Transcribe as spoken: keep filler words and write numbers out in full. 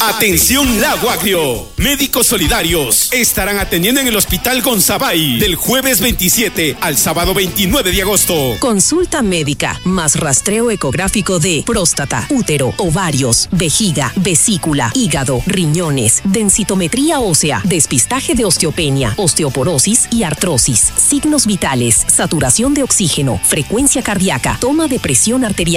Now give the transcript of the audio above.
Atención Lago Agrio. Médicos solidarios estarán atendiendo en el Hospital Gonzabay del jueves veintisiete al sábado veintinueve de agosto. Consulta médica más rastreo ecográfico de próstata, útero, ovarios, vejiga, vesícula, hígado, riñones, densitometría ósea, despistaje de osteopenia, osteoporosis y artrosis, signos vitales, saturación de oxígeno, frecuencia cardíaca, toma de presión arterial.